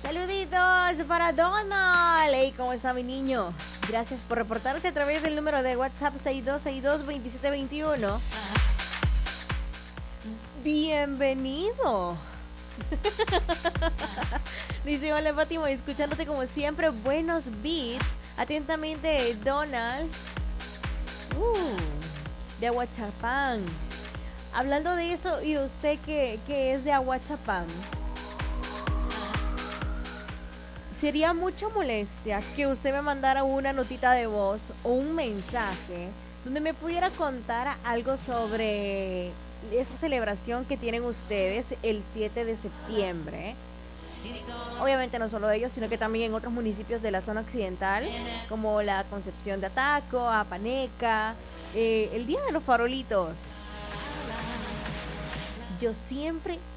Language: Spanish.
Saluditos para Donald. Hey, ¿cómo está mi niño? Gracias por reportarse a través del número de WhatsApp 6262-2721. Bienvenido. Dice, hola Fátima, escuchándote como siempre, buenos beats. Atentamente, Donald. De Aguachapán. Hablando de eso, ¿y usted qué es de Aguachapán? Sería mucha molestia que usted me mandara una notita de voz o un mensaje donde me pudiera contar algo sobre esta celebración que tienen ustedes el 7 de septiembre. Obviamente no solo de ellos, sino que también en otros municipios de la zona occidental, como la Concepción de Ataco, Apaneca, el Día de los Farolitos. Yo siempre